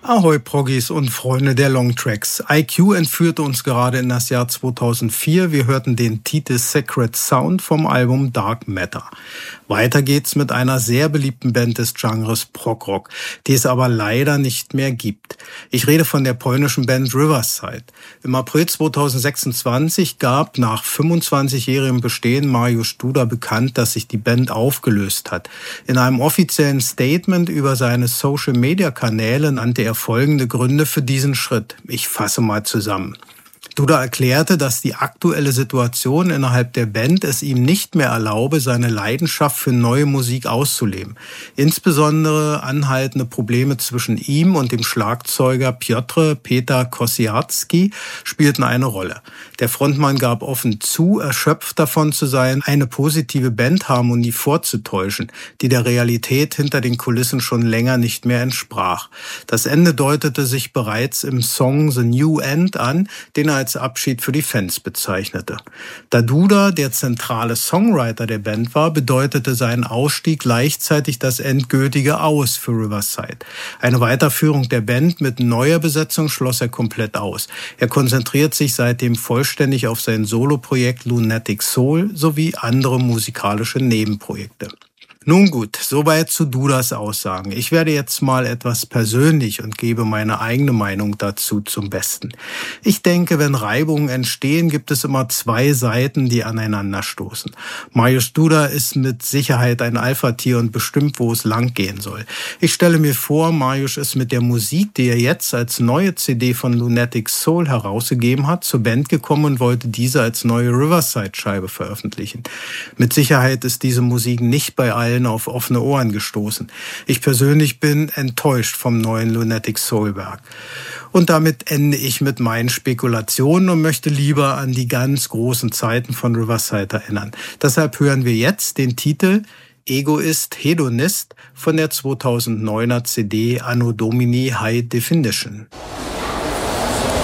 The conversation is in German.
Ahoi Proggies und Freunde der Longtracks. IQ entführte uns gerade in das Jahr 2004. Wir hörten den Titel Sacred Sound vom Album Dark Matter. Weiter geht's mit einer sehr beliebten Band des Genres Progrock, die es aber leider nicht mehr gibt. Ich rede von der polnischen Band Riverside. Im April 2026 gab nach 25-jährigem Bestehen Mariusz Duda bekannt, dass sich die Band aufgelöst hat. In einem offiziellen Statement über seine Social-Media-Kanäle nannte er folgende Gründe für diesen Schritt. Ich fasse mal zusammen. Duda erklärte, dass die aktuelle Situation innerhalb der Band es ihm nicht mehr erlaube, seine Leidenschaft für neue Musik auszuleben. Insbesondere anhaltende Probleme zwischen ihm und dem Schlagzeuger Piotr Peter Kosiarski spielten eine Rolle. Der Frontmann gab offen zu, erschöpft davon zu sein, eine positive Bandharmonie vorzutäuschen, die der Realität hinter den Kulissen schon länger nicht mehr entsprach. Das Ende deutete sich bereits im Song The New End an, den er als Abschied für die Fans bezeichnete. Da Duda der zentrale Songwriter der Band war, bedeutete sein Ausstieg gleichzeitig das endgültige Aus für Riverside. Eine Weiterführung der Band mit neuer Besetzung schloss er komplett aus. Er konzentriert sich seitdem vollständig auf sein Soloprojekt Lunatic Soul sowie andere musikalische Nebenprojekte. Nun gut, soweit zu Dudas Aussagen. Ich werde jetzt mal etwas persönlich und gebe meine eigene Meinung dazu zum Besten. Ich denke, wenn Reibungen entstehen, gibt es immer zwei Seiten, die aneinanderstoßen. Mariusz Duda ist mit Sicherheit ein Alpha-Tier und bestimmt, wo es lang gehen soll. Ich stelle mir vor, Mariusz ist mit der Musik, die er jetzt als neue CD von Lunatic Soul herausgegeben hat, zur Band gekommen und wollte diese als neue Riverside-Scheibe veröffentlichen. Mit Sicherheit ist diese Musik nicht bei allen auf offene Ohren gestoßen. Ich persönlich bin enttäuscht vom neuen Lunatic Soul Werk. Und damit ende ich mit meinen Spekulationen und möchte lieber an die ganz großen Zeiten von Riverside erinnern. Deshalb hören wir jetzt den Titel Egoist Hedonist von der 2009er CD Anno Domini High Definition.